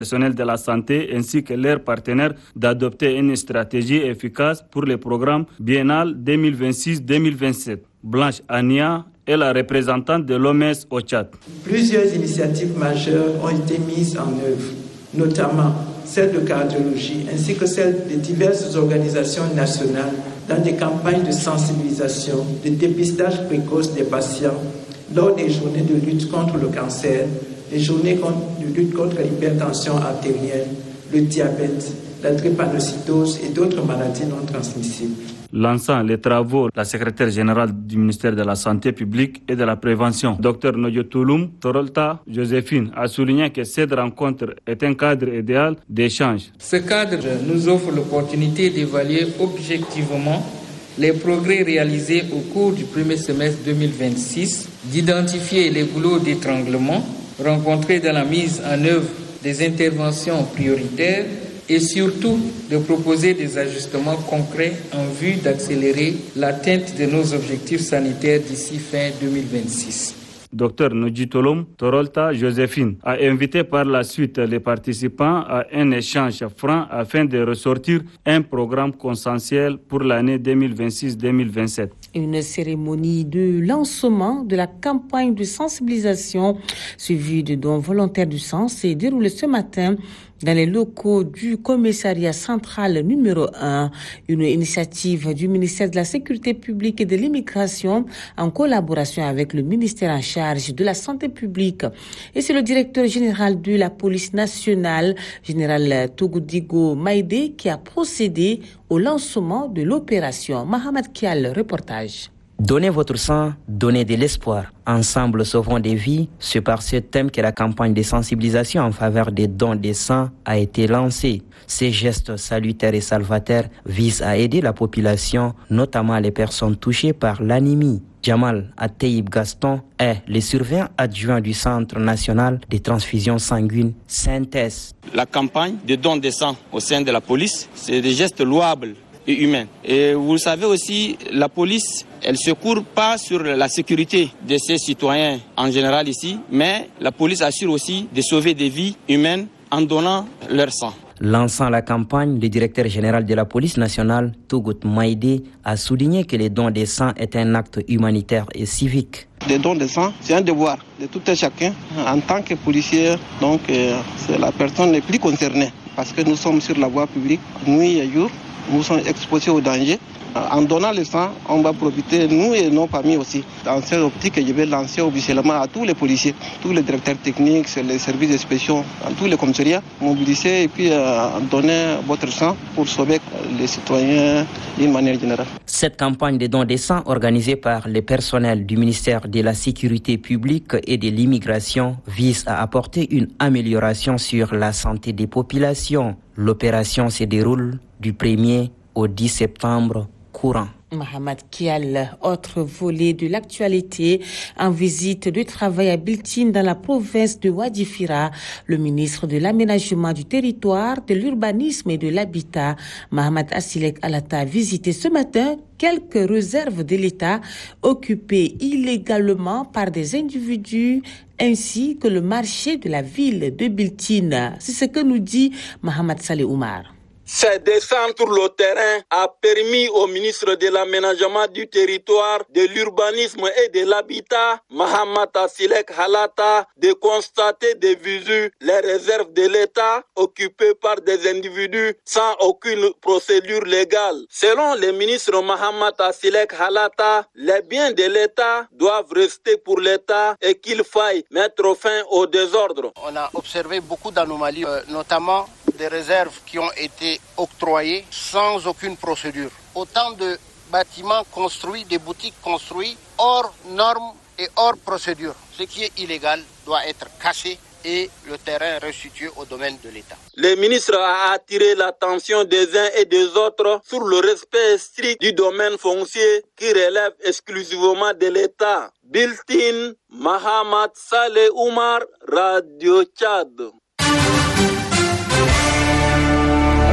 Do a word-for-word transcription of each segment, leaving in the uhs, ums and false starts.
professionnels de la santé ainsi que leurs partenaires d'adopter une stratégie efficace pour le programme biennal deux mille vingt-six deux mille vingt-sept. Blanche Ania est la représentante de l'O M S au Tchad. Plusieurs initiatives majeures ont été mises en œuvre, notamment celle de cardiologie ainsi que celle de diverses organisations nationales dans des campagnes de sensibilisation, de dépistage précoce des patients lors des journées de lutte contre le cancer, les journées de lutte contre l'hypertension artérielle, le diabète, la drépanocytose et d'autres maladies non transmissibles. Lançant les travaux, la secrétaire générale du ministère de la Santé publique et de la Prévention, Dr Nojotulum Torolta Joséphine, a souligné que cette rencontre est un cadre idéal d'échange. Ce cadre nous offre l'opportunité d'évaluer objectivement les progrès réalisés au cours du premier semestre deux mille vingt-six, d'identifier les goulots d'étranglement rencontrés dans la mise en œuvre des interventions prioritaires et surtout de proposer des ajustements concrets en vue d'accélérer l'atteinte de nos objectifs sanitaires d'ici fin deux mille vingt-six. Dr Nojitolom Torolta Joséphine a invité par la suite les participants à un échange franc afin de ressortir un programme consensuel pour l'année deux mille vingt-six deux mille vingt-sept. Une cérémonie de lancement de la campagne de sensibilisation suivie de dons volontaires du sang s'est déroulée ce matin dans les locaux du commissariat central numéro un, une initiative du ministère de la Sécurité publique et de l'immigration en collaboration avec le ministère en charge de la santé publique. Et c'est le directeur général de la police nationale, général Tougoudigo Maïdé, qui a procédé au lancement de l'opération. Mohamed Kial, reportage. Donnez votre sang, donnez de l'espoir. Ensemble, sauvons des vies. C'est par ce thème que la campagne de sensibilisation en faveur des dons de sang a été lancée. Ces gestes salutaires et salvateurs visent à aider la population, notamment les personnes touchées par l'anémie. Jamal Atteib Gaston est le surveillant adjoint du Centre national des transfusions sanguines Synthèse. La campagne de dons de sang au sein de la police, c'est des gestes louables et humains. Et vous le savez aussi, la police, elle ne se court pas sur la sécurité de ses citoyens en général ici, mais la police assure aussi de sauver des vies humaines en donnant leur sang. Lançant la campagne, le directeur général de la police nationale, Tougout Maïdé, a souligné que les dons de sang est un acte humanitaire et civique. Les dons de sang, c'est un devoir de tout un chacun. En tant que policier, donc, euh, c'est la personne la plus concernée parce que nous sommes sur la voie publique, nuit et jour. Nous sommes exposés au danger. En donnant le sang, on va profiter, nous et nos familles aussi. Dans cette optique, je vais lancer officiellement à tous les policiers, tous les directeurs techniques, les services spéciaux, tous les commissariats, mobiliser et puis euh, donner votre sang pour sauver les citoyens d'une manière générale. Cette campagne de dons de sang organisée par le personnel du ministère de la Sécurité publique et de l'immigration vise à apporter une amélioration sur la santé des populations. L'opération se déroule du premier au dix septembre courant. Mohamed Kial, autre volet de l'actualité, en visite de travail à Biltine dans la province de Wadifira, le ministre de l'Aménagement du territoire, de l'urbanisme et de l'habitat, Mohamed Assilek Alata, a visité ce matin quelques réserves de l'État occupées illégalement par des individus ainsi que le marché de la ville de Biltine. C'est ce que nous dit Mohamed Saleh Oumar. Cette descente sur le terrain a permis au ministre de l'Aménagement du territoire, de l'urbanisme et de l'habitat, Mohamed Assilek Halata, de constater de visu les réserves de l'État occupées par des individus sans aucune procédure légale. Selon le ministre Mohamed Assilek Halata, les biens de l'État doivent rester pour l'État et qu'il faille mettre fin au désordre. On a observé beaucoup d'anomalies, euh, notamment des réserves qui ont été octroyées sans aucune procédure. Autant de bâtiments construits, des boutiques construites hors normes et hors procédure. Ce qui est illégal doit être cassé et le terrain restitué au domaine de l'État. Le ministre a attiré l'attention des uns et des autres sur le respect strict du domaine foncier qui relève exclusivement de l'État. Biltine, Mohamed Saleh Oumar, Radio Tchad.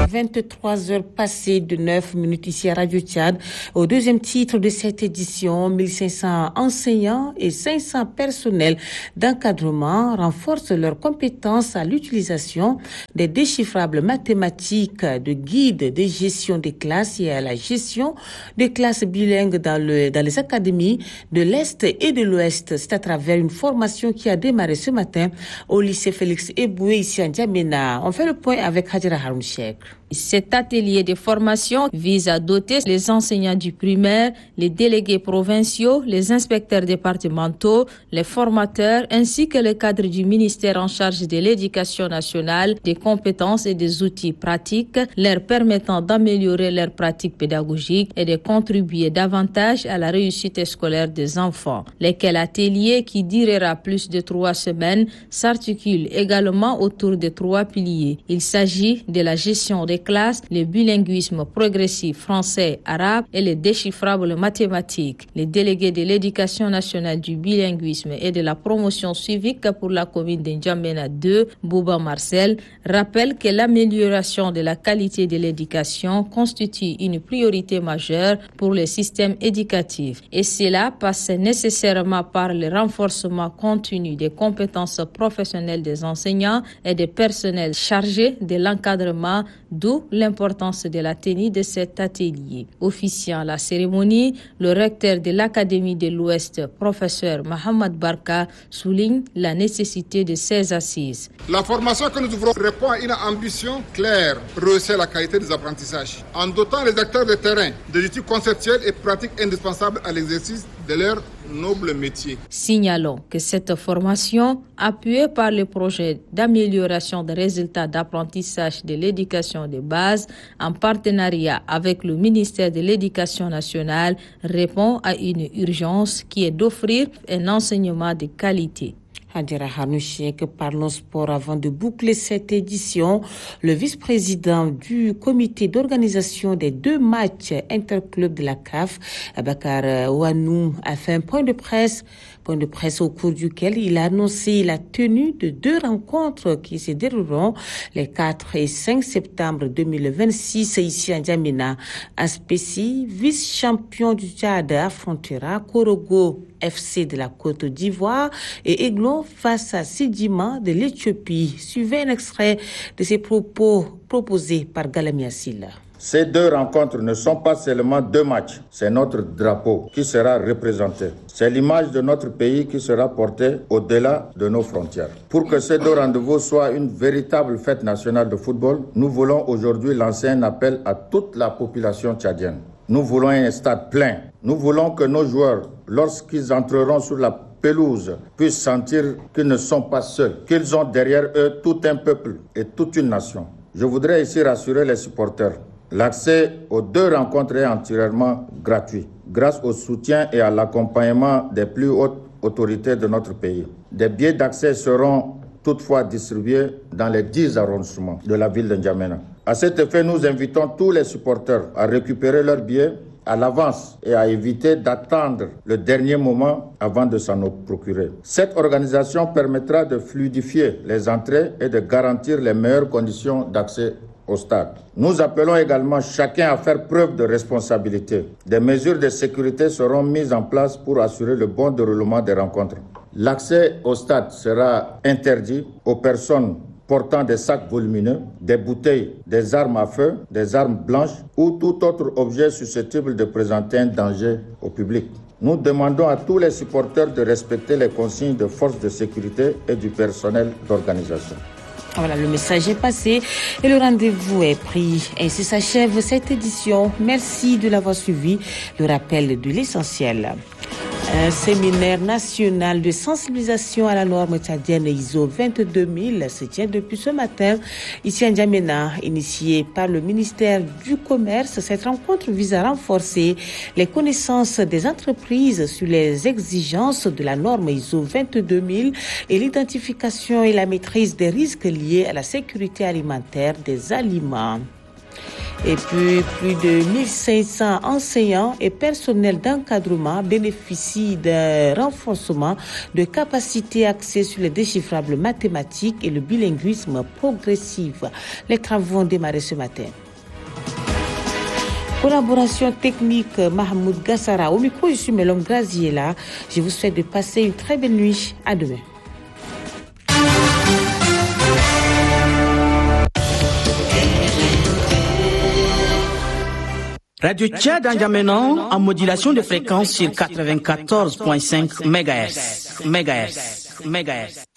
vingt-trois heures passées de neuf minutes ici à Radio Tchad. Au deuxième titre de cette édition, mille cinq cents enseignants et cinq cents personnels d'encadrement renforcent leurs compétences à l'utilisation des déchiffrables mathématiques, de guides de gestion des classes et à la gestion des classes bilingues dans, le, dans les académies de l'Est et de l'Ouest. C'est à travers une formation qui a démarré ce matin au lycée Félix Eboué ici à N'Djamena. On fait le point avec Hadjira Haroun Cheikh. Cet atelier de formation vise à doter les enseignants du primaire, les délégués provinciaux, les inspecteurs départementaux, les formateurs ainsi que les cadres du ministère en charge de l'éducation nationale des compétences et des outils pratiques leur permettant d'améliorer leurs pratiques pédagogiques et de contribuer davantage à la réussite scolaire des enfants. Lesquels ateliers, qui durera plus de trois semaines, s'articulent également autour de trois piliers. Il s'agit de la gestion des classes, le bilinguisme progressif français-arabe et les déchiffrables mathématiques. Les délégués de l'éducation nationale du bilinguisme et de la promotion civique pour la commune de N'Djamena deux, Bouba Marcel, rappellent que l'amélioration de la qualité de l'éducation constitue une priorité majeure pour le système éducatif. Et cela passe nécessairement par le renforcement continu des compétences professionnelles des enseignants et des personnels chargés de l'encadrement, d'où l'importance de la tenue de cet atelier. Officiant la cérémonie, le recteur de l'Académie de l'Ouest, professeur Mohamed Barka, souligne la nécessité de ces assises. La formation que nous ouvrons répond à une ambition claire, rehausser la qualité des apprentissages, en dotant les acteurs de terrain des outils conceptuels et pratiques indispensables à l'exercice de leur noble métier. Signalons que cette formation, appuyée par le projet d'amélioration des résultats d'apprentissage de l'éducation de base, en partenariat avec le ministère de l'Éducation nationale, répond à une urgence qui est d'offrir un enseignement de qualité. Hadjira Haroun Cheikh, parlons sport avant de boucler cette édition. Le vice-président du comité d'organisation des deux matchs interclubs de la C A F, Abakar Ouanou, a fait un point de presse, point de presse au cours duquel il a annoncé la tenue de deux rencontres qui se dérouleront les quatre et cinq septembre deux mille vingt-six ici à N'Djamena. Aspéci, vice-champion du Tchad, affrontera Korogo F C de la Côte d'Ivoire et Aiglon face à Sidima de l'Éthiopie. Suivez un extrait de ces propos proposés par Galamia Silla. Ces deux rencontres ne sont pas seulement deux matchs, c'est notre drapeau qui sera représenté. C'est l'image de notre pays qui sera portée au-delà de nos frontières. Pour que ces deux rendez-vous soient une véritable fête nationale de football, nous voulons aujourd'hui lancer un appel à toute la population tchadienne. Nous voulons un stade plein. Nous voulons que nos joueurs, lorsqu'ils entreront sur la pelouse, puissent sentir qu'ils ne sont pas seuls, qu'ils ont derrière eux tout un peuple et toute une nation. Je voudrais ici rassurer les supporters. L'accès aux deux rencontres est entièrement gratuit, grâce au soutien et à l'accompagnement des plus hautes autorités de notre pays. Des billets d'accès seront toutefois distribués dans les dix arrondissements de la ville de N'Djamena. À cet effet, nous invitons tous les supporters à récupérer leurs billets à l'avance et à éviter d'attendre le dernier moment avant de s'en procurer. Cette organisation permettra de fluidifier les entrées et de garantir les meilleures conditions d'accès au stade. Nous appelons également chacun à faire preuve de responsabilité. Des mesures de sécurité seront mises en place pour assurer le bon déroulement des rencontres. L'accès au stade sera interdit aux personnes portant des sacs volumineux, des bouteilles, des armes à feu, des armes blanches ou tout autre objet susceptible de présenter un danger au public. Nous demandons à tous les supporters de respecter les consignes de forces de sécurité et du personnel d'organisation. Voilà, le message est passé et le rendez-vous est pris. Ainsi s'achève cette édition. Merci de l'avoir suivi. Le rappel de l'essentiel. Un séminaire national de sensibilisation à la norme tchadienne I S O vingt-deux mille se tient depuis ce matin ici à N'Djamena, initié par le ministère du Commerce. Cette rencontre vise à renforcer les connaissances des entreprises sur les exigences de la norme I S O vingt-deux mille et l'identification et la maîtrise des risques liés à la sécurité alimentaire des aliments. Et puis, plus de mille cinq cents enseignants et personnels d'encadrement bénéficient d'un renforcement de capacités axées sur le déchiffrable mathématique et le bilinguisme progressif. Les travaux ont démarré ce matin. Collaboration technique Mahmoud Gassara. Au micro, je suis Mélom Graziella. Je vous souhaite de passer une très belle nuit. À demain. Radio Tchad en N'Djamena en modulation de fréquence sur quatre-vingt-quatorze virgule cinq mégahertz. Mégahertz. Mégahertz.